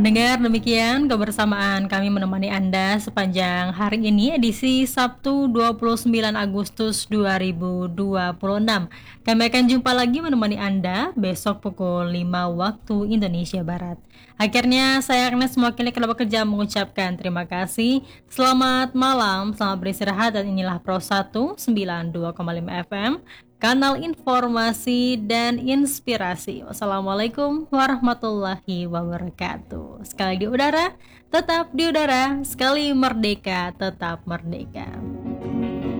Pendengar, demikian kebersamaan kami menemani Anda sepanjang hari ini edisi Sabtu 29 Agustus 2026. Kami akan jumpa lagi menemani Anda besok pukul 5 waktu Indonesia Barat. Akhirnya saya Agnes mewakili kelompok kerja mengucapkan terima kasih. Selamat malam, selamat beristirahat dan inilah Pro 1 92,5 FM. Kanal informasi dan inspirasi. Wassalamualaikum warahmatullahi wabarakatuh. Sekali di udara, tetap di udara. Sekali merdeka, tetap merdeka.